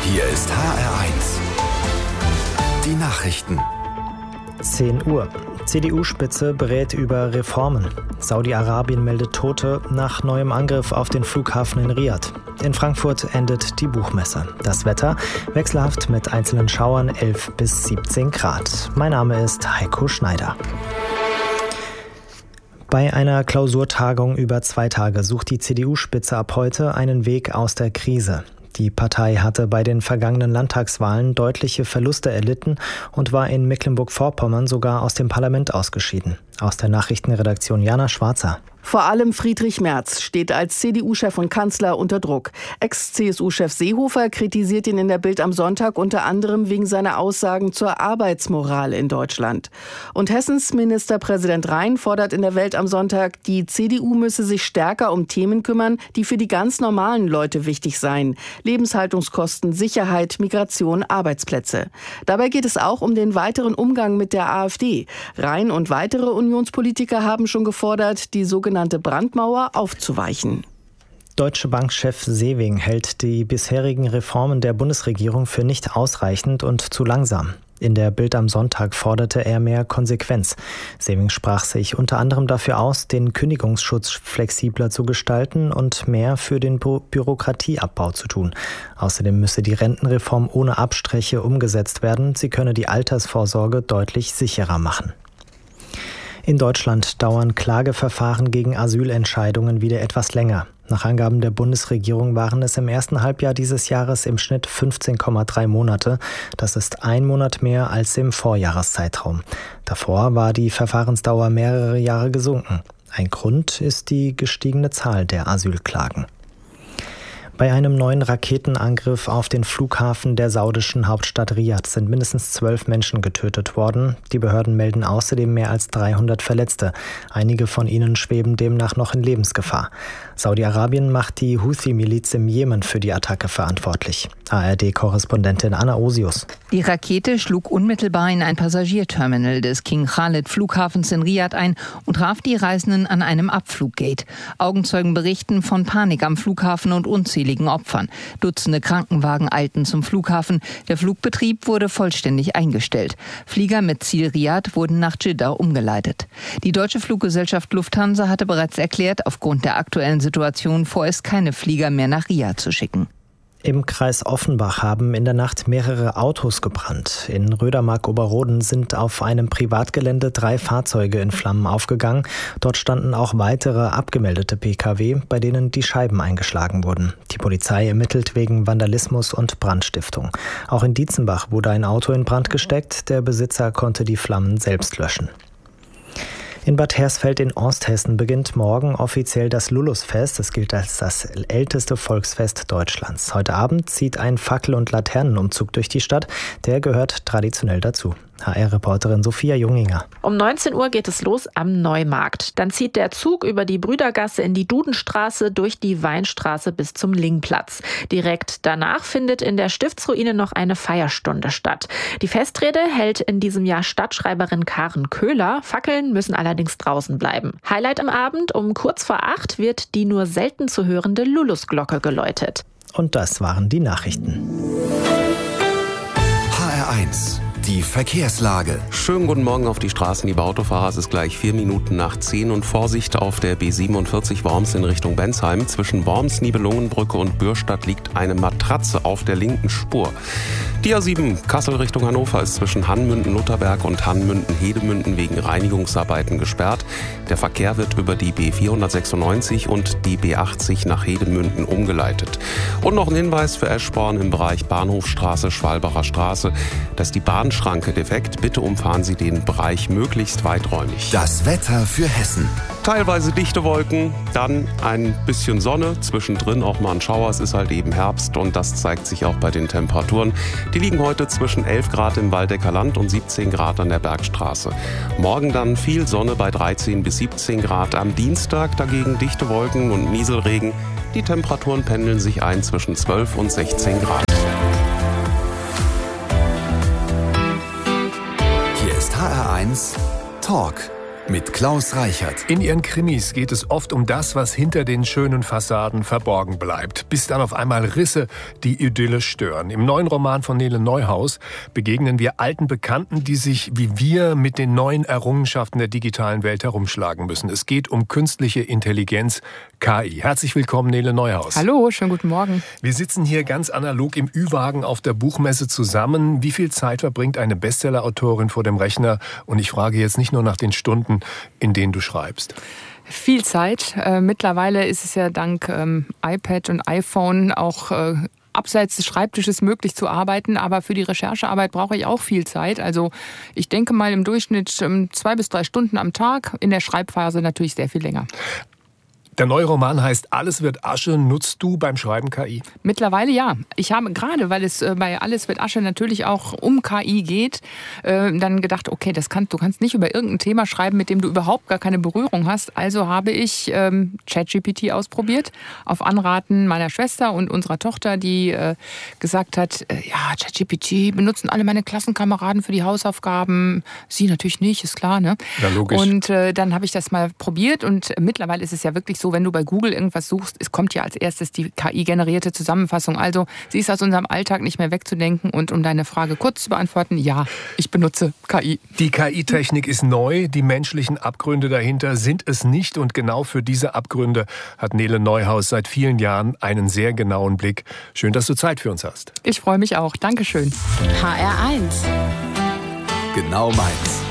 Hier ist HR1. Die Nachrichten. 10 Uhr. CDU-Spitze berät über Reformen. Saudi-Arabien meldet Tote nach neuem Angriff auf den Flughafen in Riad. In Frankfurt endet die Buchmesse. Das Wetter wechselhaft mit einzelnen Schauern 11 bis 17 Grad. Mein Name ist Heiko Schneider. Bei einer Klausurtagung über 2 Tage sucht die CDU-Spitze ab heute einen Weg aus der Krise. Die Partei hatte bei den vergangenen Landtagswahlen deutliche Verluste erlitten und war in Mecklenburg-Vorpommern sogar aus dem Parlament ausgeschieden. Aus der Nachrichtenredaktion Jana Schwarzer. Vor allem Friedrich Merz steht als CDU-Chef und Kanzler unter Druck. Ex-CSU-Chef Seehofer kritisiert ihn in der Bild am Sonntag unter anderem wegen seiner Aussagen zur Arbeitsmoral in Deutschland. Und Hessens Ministerpräsident Rhein fordert in der Welt am Sonntag, die CDU müsse sich stärker um Themen kümmern, die für die ganz normalen Leute wichtig seien. Lebenshaltungskosten, Sicherheit, Migration, Arbeitsplätze. Dabei geht es auch um den weiteren Umgang mit der AfD. Rhein und weitere Unionspolitiker haben schon gefordert, die sogenannte Brandmauer aufzuweichen. Deutsche Bank-Chef Sewing hält die bisherigen Reformen der Bundesregierung für nicht ausreichend und zu langsam. In der Bild am Sonntag forderte er mehr Konsequenz. Sewing sprach sich unter anderem dafür aus, den Kündigungsschutz flexibler zu gestalten und mehr für den Bürokratieabbau zu tun. Außerdem müsse die Rentenreform ohne Abstriche umgesetzt werden. Sie könne die Altersvorsorge deutlich sicherer machen. In Deutschland dauern Klageverfahren gegen Asylentscheidungen wieder etwas länger. Nach Angaben der Bundesregierung waren es im ersten Halbjahr dieses Jahres im Schnitt 15,3 Monate. Das ist 1 Monat mehr als im Vorjahreszeitraum. Davor war die Verfahrensdauer mehrere Jahre gesunken. Ein Grund ist die gestiegene Zahl der Asylklagen. Bei einem neuen Raketenangriff auf den Flughafen der saudischen Hauptstadt Riad sind mindestens 12 Menschen getötet worden. Die Behörden melden außerdem mehr als 300 Verletzte. Einige von ihnen schweben demnach noch in Lebensgefahr. Saudi-Arabien macht die Houthi-Miliz im Jemen für die Attacke verantwortlich. ARD-Korrespondentin Anna Osius. Die Rakete schlug unmittelbar in ein Passagierterminal des King Khalid Flughafens in Riad ein und traf die Reisenden an einem Abfluggate. Augenzeugen berichten von Panik am Flughafen und unzähligen Opfern. Dutzende Krankenwagen eilten zum Flughafen. Der Flugbetrieb wurde vollständig eingestellt. Flieger mit Ziel Riad wurden nach Dschidda umgeleitet. Die deutsche Fluggesellschaft Lufthansa hatte bereits erklärt, aufgrund der aktuellen Situation vorerst keine Flieger mehr nach Riad zu schicken. Im Kreis Offenbach haben in der Nacht mehrere Autos gebrannt. In Rödermark-Oberroden sind auf einem Privatgelände 3 Fahrzeuge in Flammen aufgegangen. Dort standen auch weitere abgemeldete Pkw, bei denen die Scheiben eingeschlagen wurden. Die Polizei ermittelt wegen Vandalismus und Brandstiftung. Auch in Dietzenbach wurde ein Auto in Brand gesteckt. Der Besitzer konnte die Flammen selbst löschen. In Bad Hersfeld in Osthessen beginnt morgen offiziell das Lulusfest. Es gilt als das älteste Volksfest Deutschlands. Heute Abend zieht ein Fackel- und Laternenumzug durch die Stadt. Der gehört traditionell dazu. HR-Reporterin Sophia Junginger. Um 19 Uhr geht es los am Neumarkt. Dann zieht der Zug über die Brüdergasse in die Dudenstraße, durch die Weinstraße bis zum Lingplatz. Direkt danach findet in der Stiftsruine noch eine Feierstunde statt. Die Festrede hält in diesem Jahr Stadtschreiberin Karen Köhler. Fackeln müssen allerdings draußen bleiben. Highlight am Abend: um kurz vor 8 wird die nur selten zu hörende Lulusglocke geläutet. Und das waren die Nachrichten. HR1. Die Verkehrslage. Schönen guten Morgen auf die Straßen, liebe Autofahrer. Es ist gleich 4 Minuten nach 10 und Vorsicht auf der B47 Worms in Richtung Bensheim. Zwischen Worms, Nibelungenbrücke und Bürstadt liegt eine Matratze auf der linken Spur. Die A7 Kassel Richtung Hannover ist zwischen Hannmünden-Lutherberg und Hannmünden-Hedemünden wegen Reinigungsarbeiten gesperrt. Der Verkehr wird über die B496 und die B80 nach Hedemünden umgeleitet. Und noch ein Hinweis für Eschborn im Bereich Bahnhofstraße, Schwalbacher Straße, dass die Bahnschranke defekt. Bitte umfahren Sie den Bereich möglichst weiträumig. Das Wetter für Hessen. Teilweise dichte Wolken, dann ein bisschen Sonne, zwischendrin auch mal ein Schauer. Es ist halt eben Herbst und das zeigt sich auch bei den Temperaturen. Die liegen heute zwischen 11 Grad im Waldecker Land und 17 Grad an der Bergstraße. Morgen dann viel Sonne bei 13 bis 17 Grad. Am Dienstag dagegen dichte Wolken und Nieselregen. Die Temperaturen pendeln sich ein zwischen 12 und 16 Grad. Hier ist HR1 Talk. mit Klaus Reichert. In ihren Krimis geht es oft um das, was hinter den schönen Fassaden verborgen bleibt, bis dann auf einmal Risse die Idylle stören. Im neuen Roman von Nele Neuhaus begegnen wir alten Bekannten, die sich wie wir mit den neuen Errungenschaften der digitalen Welt herumschlagen müssen. Es geht um künstliche Intelligenz, KI. Herzlich willkommen, Nele Neuhaus. Hallo, schönen guten Morgen. Wir sitzen hier ganz analog im Ü-Wagen auf der Buchmesse zusammen. Wie viel Zeit verbringt eine Bestseller-Autorin vor dem Rechner? Und ich frage jetzt nicht nur nach den Stunden, in denen du schreibst. Viel Zeit. Mittlerweile ist es ja dank iPad und iPhone auch abseits des Schreibtisches möglich zu arbeiten. Aber für die Recherchearbeit brauche ich auch viel Zeit. Also ich denke mal im Durchschnitt 2 bis 3 Stunden am Tag. In der Schreibphase natürlich sehr viel länger. Der neue Roman heißt Alles wird Asche. Nutzt du beim Schreiben KI? Mittlerweile ja. Ich habe gerade, weil es bei Alles wird Asche natürlich auch um KI geht, dann gedacht, okay, du kannst nicht über irgendein Thema schreiben, mit dem du überhaupt gar keine Berührung hast. Also habe ich ChatGPT ausprobiert, auf Anraten meiner Schwester und unserer Tochter, die gesagt hat, ja, ChatGPT benutzen alle meine Klassenkameraden für die Hausaufgaben. Sie natürlich nicht, ist klar, ne? Ja, logisch. Und dann habe ich das mal probiert und mittlerweile ist es ja wirklich so, wenn du bei Google irgendwas suchst, es kommt ja als erstes die KI-generierte Zusammenfassung. Also sie ist aus unserem Alltag nicht mehr wegzudenken. Und um deine Frage kurz zu beantworten, ja, ich benutze KI. Die KI-Technik ist neu, die menschlichen Abgründe dahinter sind es nicht. Und genau für diese Abgründe hat Nele Neuhaus seit vielen Jahren einen sehr genauen Blick. Schön, dass du Zeit für uns hast. Ich freue mich auch. Dankeschön. HR1. Genau meins.